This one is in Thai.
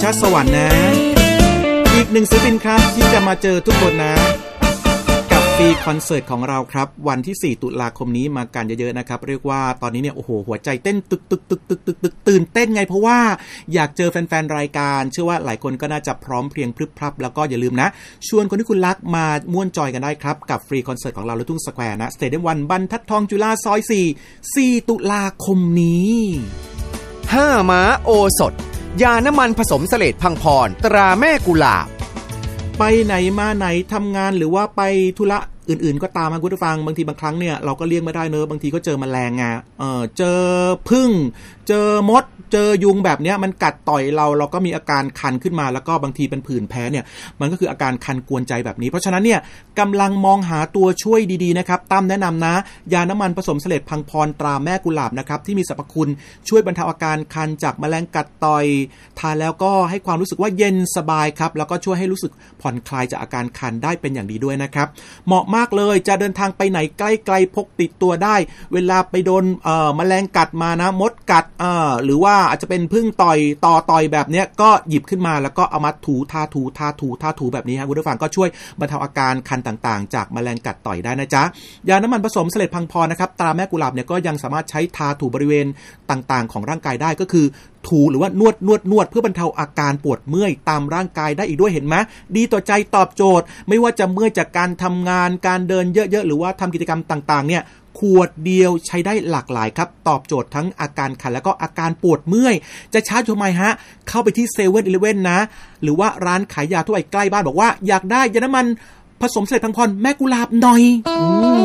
ชาติสวรรค์นะอีกหนึ่งศิลปินครับที่จะมาเจอทุกคนนะกับฟรีคอนเสิร์ตของเราครับวันที่4ตุลาคมนี้มากันเยอะๆนะครับเรียกว่าตอนนี้เนี่ยโอ้โหหัวใจเต้นตึกตื่นเต้นไงเพราะว่าอยากเจอแฟนๆรายการเชื่อว่าหลายคนก็น่าจะพร้อมเพรียงพรึบพรับแล้วก็อย่าลืมนะชวนคนที่คุณรักมาม่วนจอยกันได้ครับกับฟรีคอนเสิร์ตของเราลูกทุ่งสแควร์นะสเตเดียม1บรรทัดทองจุฬาซอย4ตุลาคมนี้ 5ม้าโอสถยาน้ำมันผสมเสลดพังพรตราแม่กุหลาบไปไหนมาไหนทำงานหรือว่าไปธุระอื่นๆก็ตามคุณผู้ฟังบางทีบางครั้งเนี่ยเราก็เลี่ยงไม่ได้เนอะบางทีก็เจอแมลงไงเจอผึ้งเจอมดเจอยุงแบบเนี้ยมันกัดต่อยเราก็มีอาการคันขึ้นมาแล้วก็บางทีเป็นผื่นแพ้เนี่ยมันก็คืออาการคันกวนใจแบบนี้เพราะฉะนั้นเนี่ยกำลังมองหาตัวช่วยดีๆนะครับตั้มแนะนำนะยาน้ำมันผสมเสลดพังพรตราแม่กุหลาบนะครับที่มีสรรพคุณช่วยบรรเทาอาการคันจากแมลงกัดต่อยทานแล้วก็ให้ความรู้สึกว่าเย็นสบายครับแล้วก็ช่วยให้รู้สึกผ่อนคลายจากอาการคันได้เป็นอย่างดีด้วยนะครับเหมาะมากเลยจะเดินทางไปไหนใกล้ๆพกติดตัวได้เวลาไปโดนแมลงกัดมานะมดกัดหรือว่าอาจจะเป็นผึ้งต่อยแบบเนี้ยก็หยิบขึ้นมาแล้วก็เอามาถูทาถูแบบนี้ครับคุณผู้ฟังก็ช่วยบรรเทาอาการคันต่างๆจากแมลงกัดต่อยได้นะจ๊ะยาน้ำมันผสมเสลดพังพรนะครับตราแม่กุหลาบเนี่ยก็ยังสามารถใช้ทาถูบริเวณต่างๆของร่างกายได้ก็คือถูหรือว่านวดเพื่อบรรเทาอาการปวดเมื่อยตามร่างกายได้อีกด้วยเห็นไหมดีต่อใจตอบโจทย์ไม่ว่าจะเมื่อยจากการทำงานการเดินเยอะๆหรือว่าทำกิจกรรมต่างๆเนี่ยขวดเดียวใช้ได้หลากหลายครับตอบโจทย์ทั้งอาการคันแล้วก็อาการปวดเมื่อยจะช้าทำไมฮะเข้าไปที่ 7-Eleven นะหรือว่าร้านขายยาทั่วไปใกล้บ้านบอกว่าอยากได้ยาน้ำมันผสมเสลดพังพรแม่กุหลาบหน่อย